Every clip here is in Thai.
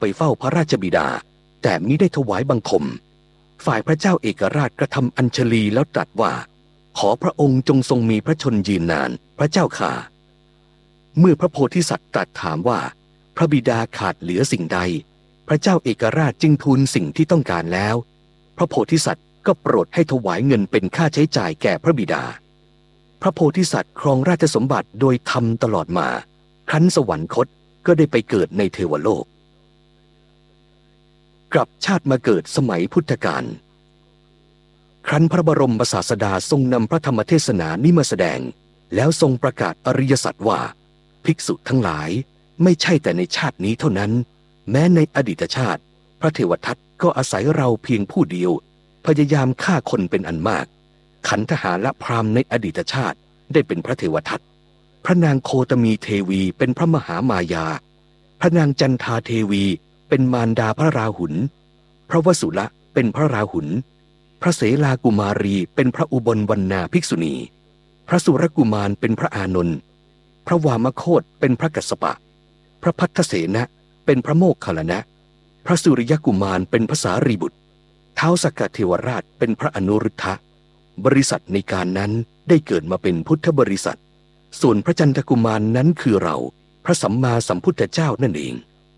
ไปเฝ้าพระราชบิดาแต่มิได้ถวายบังคมฝ่ายพระเจ้าเอกราชกระทำอัญชลีแล้วตรัสว่าขอพระองค์จงทรงมีพระชนยืนนานพระเจ้าข่าเมื่อพระโพธิสัตว์ตรัสถามว่าพระบิดาขาดเหลือสิ่งใดพระเจ้าเอกราชจึงทูลสิ่งที่ต้องการแล้วพระโพธิสัตว์ก็โปรดให้ถวายเงินเป็นค่าใช้จ่ายแก่พระบิดาพระโพธิสัตว์ครองราชสมบัติโดยธรรมตลอดมาครั้นสวรรคตก็ได้ไปเกิดในเทวโลกกลับชาติมาเกิดสมัยพุทธกาลครั้นพระบรมศาสดาทรงนำพระธรรมเทศนานี้มาแสดงแล้วทรงประกาศอริยสัจว่าภิกษุทั้งหลายไม่ใช่แต่ในชาตินี้เท่านั้นแม้ในอดีตชาติพระเทวทัตก็อาศัยเราเพียงผู้เดียวพยายามฆ่าคนเป็นอันมากขันธหารและพราหมณ์ในอดีตชาติได้เป็นพระเทวทัตพระนางโคตมีเทวีเป็นพระมหามายาพระนางจันทาเทวีเป็นมารดาพระราหุลพระวสุละเป็นพระราหุลพระเสลากุมารีเป็นพระอุบลวรรณาภิกษุณีพระสุรกุมารเป็นพระอานนท์พระวามโคตเป็นพระกัสสปะพระพัทธเสนะเป็นพระโมคคัลลานะพระสุริยกุมารเป็นพระสารีบุตรท้าวสักกะเทวราชเป็นพระอนุรุทธะบริษัทในการนั้นได้เกิดมาเป็นพุทธบริษัทส่วนพระจันทกุมารนั้นคือเราพระสัมมาสัมพุทธเจ้านั่นเอง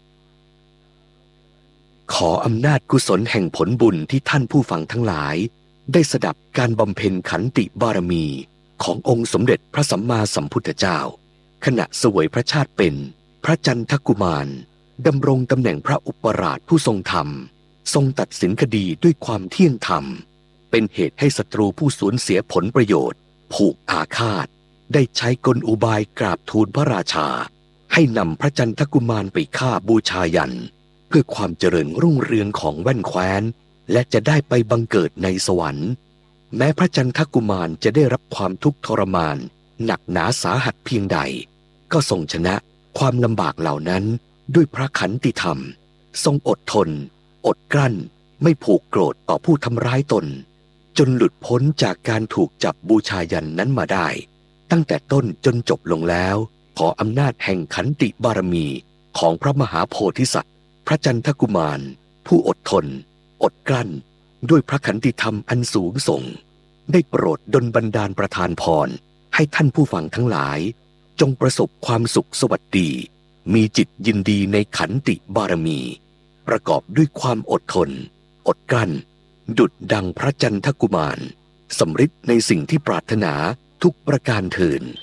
ขออำนาจกุศลแห่งผลบุญที่ท่านผู้ฟังทั้งหลายได้สดับการบำเพ็ญขันติบารมีขององค์สมเด็จพระสัมมาสัมพุทธเจ้าขณะเสวยพระชาติเป็นพระจันทกุมารดำรงตำแหน่งพระอุปราชผู้ทรงธรรมทรงตัดสินคดีด้วยความเที่ยงธรรมเป็นเหตุให้ศัตรูผู้สูญเสียผลประโยชน์ผูกอาฆาตได้ใช้กลอุบายกราบทูลพระราชาให้นำพระจันทกุมารไปฆ่าบูชายันเพื่อความเจริญรุ่งเรืองของแว่นแคว้นและจะได้ไปบังเกิดในสวรรค์แม้พระจันทกุมารจะได้รับความทุกข์ทรมานหนักหนาสาหัสเพียงใดก็ทรงชนะความลำบากเหล่านั้นด้วยพระขันติธรรมทรงอดทนอดกลั้นไม่ผูกโกรธต่อผู้ทำร้ายตนจนหลุดพ้นจากการถูกจับบูชายันนั้นมาได้ตั้งแต่ต้นจนจบลงแล้วขออำนาจแห่งขันติบารมีของพระมหาโพธิสัตว์พระจันทกุมารผู้อดทนอดกลั้นด้วยพระขันติธรรมอันสูงส่งได้โปรดดลบันดาลประทานพรให้ท่านผู้ฟังทั้งหลายจงประสบความสุขสวัสดีมีจิตยินดีในขันติบารมีประกอบด้วยความอดทนอดกลั้นดุจดังพระจันทกุมารสำฤทธิ์ในสิ่งที่ปรารถนาทุกประการเทอญ